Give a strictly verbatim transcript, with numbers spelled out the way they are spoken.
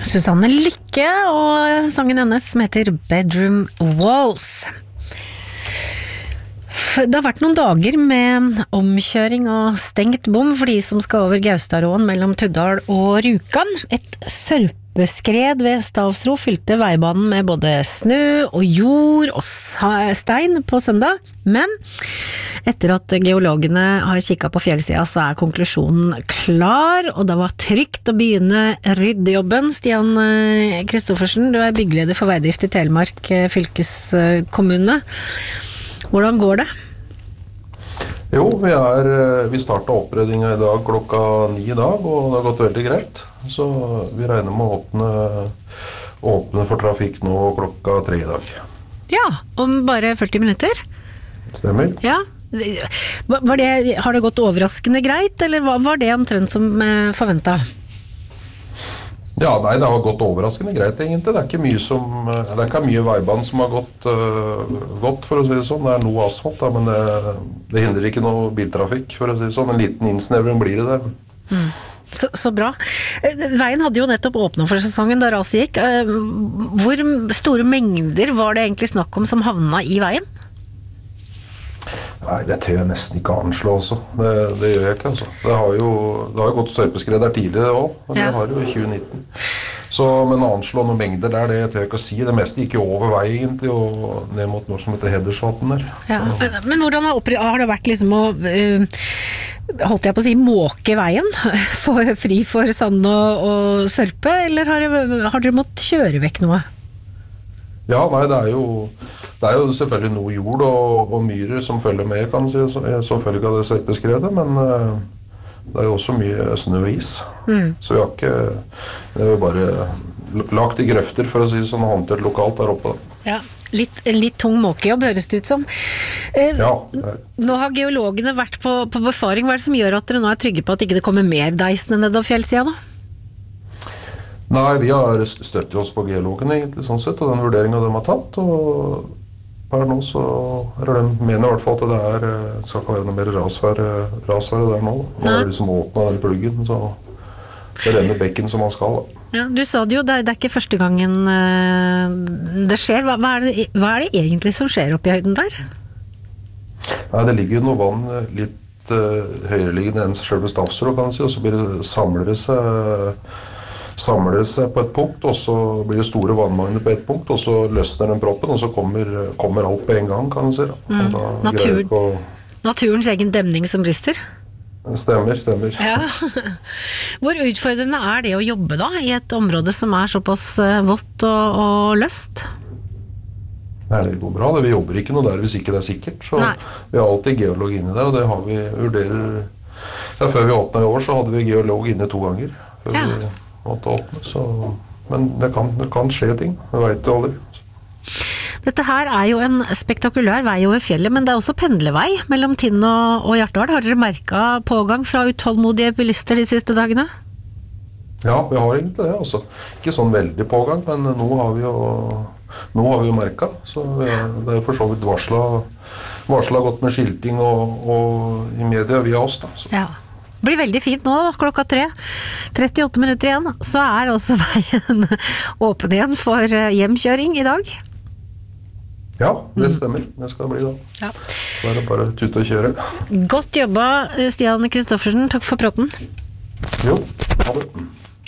Susanne Lykke og sangen hennes som heter Bedroom Walls. Det har vært noen dager med omkjøring og stengt bom for de som skal over Gaustadråen mellom Tuddal og Rjukan. Et sørpeskred ved Stavsro fylte veibanen med både snø og jord og stein på søndag. Men etter at geologene har kikket på fjellsida, så er konklusjonen klar, og det var trygt å begynne ryddejobben. Stian Kristoffersen, du er byggeleder for veidrift i Telemark fylkeskommune. Hvordan går det? Jo, vi, er, vi startet oppryddingen i dag klokka ni i dag, og det har gått veldig greit. Så vi regner med å åpne, åpne for trafikk nå klokka tre i dag. Ja, om bare førti minutter? Stemmer. Ja. Var det, har det gått overraskende greit, eller var det omtrent som forventet? Ja, nei, det har gått overraskende greit egentlig. Det er ikke mye, som, det er ikke mye veibane som har gått, uh, gått, for å si det sånn. Det er noe asfalt, da, men det, det hindrer ikke noe biltrafikk, for å si det sånn. En liten innsnevring blir det der. Mm. Så, så bra. Veien hadde jo nettopp åpnet for sesongen da raset gikk. Hvor store mengder var det egentlig snakk om som havna i veien? Nei, det tør jeg nesten ikke anslå også. Det, det gjør jeg ikke, altså. Det har jo, det har jo gått sørpeskred der tidligere også, men ja. Det har jo i tjue nitten. Så, men anslå noen mengder der, det tør jeg ikke å si. Det meste gikk jo over vei egentlig, og ned mot noe som heter Heddersvatn der. Ja. Men hvordan har, har det vært liksom å, uh, holdt jeg på å si, måke veien for, fri for sand og, og sørpe, eller har, har dere måttet kjøre vekk noe? Ja, nei, det er jo, det er jo selvfølgelig noe jord og, og myrer som følger med, kan si, som følger av det sørpeskredet, men uh, det er jo også mye snø og is. Mm. Så vi har ikke, det er jo bare lagt i grøfter, for å si sånn, og håndtert lokalt der oppe. Ja, litt, litt tung måkejobb høres det ut som. Uh, ja. Nå har geologene vært på, på befaring. Hva er det som gjør at dere nå er trygge på at ikke det kommer mer deisende nedover fjellsida da? Nei, vi har støttet oss på geologene egentlig, sånn sett, og den vurderingen de har tatt, og per nå så er det de mener i hvert fall at det er, skal ikke være noe mer rasfære, rasfære der nå. Nå er det liksom åpnet den pluggen, så det er denne bekken som man skal. Da. Ja, du sa det jo, det er, det er ikke første gangen det skjer. Hva, hva, er det, hva er det egentlig som skjer oppe i høyden der? Nei, det ligger jo noe vann litt uh, høyereliggende enn selve Stavsro, kan man si, og så blir det, samler det seg samler det seg på et punkt, og så blir det store vannmagner på et punkt, og så løsner den proppen, og så kommer, kommer alt på en gang, kan man si. Mm. Natur, å... Naturens egen demning som brister? Stemmer, stemmer. Ja. Hvor utfordrende er det å jobbe da, i et område som er såpass vått og, og løst? Nei, det går bra. Vi jobber ikke noe der hvis ikke det er sikkert, så Nei. Vi har alltid geolog inne der, og det har vi vurderer... Ja, før vi åpnet i år, så hadde vi geolog inne to ganger. Før ja. Vi måtte åpne, så, men det kan, det kan skje ting, jeg vet det aldri. Dette her er jo en spektakulær vei over fjellet, men det er også pendlevei mellom Tinn og, og Hjartdal. Har dere merket pågang fra utålmodige bilister de siste dagene? Ja, vi har egentlig det, altså. Ikke sånn veldig pågang, men nå har vi jo, nå har vi jo merket, så vi er, det er for så vidt varslet, varslet godt med skilting og, og i media via oss da. Så. Ja. Det blir veldig fint nå da, klokka tre, trettiåtte minutter igjen, så er altså veien åpen igjen for hjemkjøring i dag. Ja, det stemmer. Det skal det bli da. Ja. Så er det bare tute og kjøre. Godt jobba, Stian Kristoffersen. Takk for praten. Jo, ha det.